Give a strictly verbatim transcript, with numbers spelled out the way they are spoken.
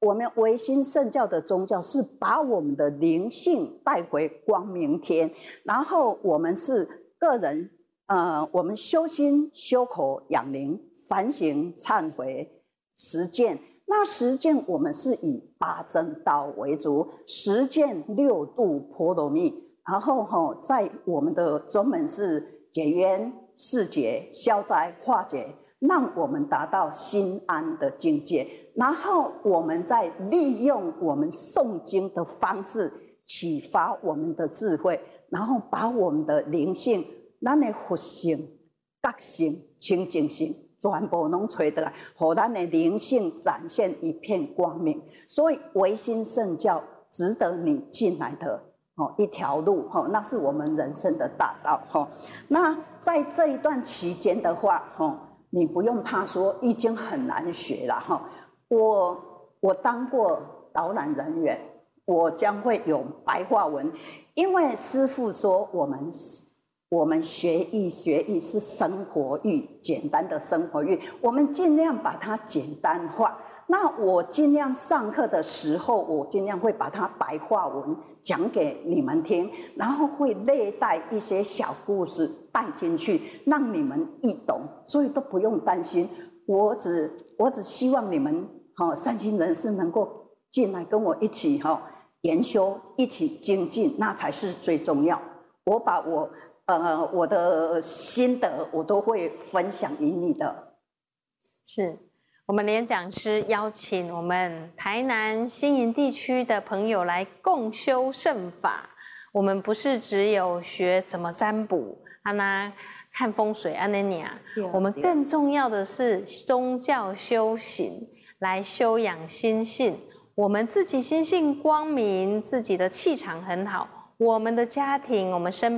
我们唯心圣教的宗教是把我们的灵性带回光明天，然后我们是个人，呃，我们修心、修口、养灵、反省、忏悔、实践。那实践我们是以八正道为主，实践六度波罗蜜，然后哈，在我们的宗门是解冤、释结、消灾、化解，让我们达到心安的境界。然后我们再利用我们诵经的方式启发我们的智慧，然后把我们的灵性、咱的佛性、觉性、清净性全部拢找得来，让咱的灵性展现一片光明。所以唯心圣教值得你进来的哦一条路哈，那是我们人生的大道哈。那在这一段期间的话哈，你不用怕说易经很难学了哈。我我当过导览人员，我将会有白话文，因为师父说我们。我们学艺学艺是生活艺，简单的生活艺，我们尽量把它简单化。那我尽量上课的时候，我尽量会把它白话文讲给你们听，然后会略带一些小故事带进去，让你们易懂，所以都不用担心。我只我只希望你们哈、哦、善心人士能够进来跟我一起哈、哦、研修，一起精进，那才是最重要。我把我。呃，我的心得我都会分享给你的。 是我们连讲师邀请我们台南新营地区的朋友来共修圣法。我们不是只有学怎么占卜、啊那看风水、安那尼啊，我们更重要的是宗教修行，来修养心性。我们自己心性光明，自己的气场很好，我们的家庭，我们身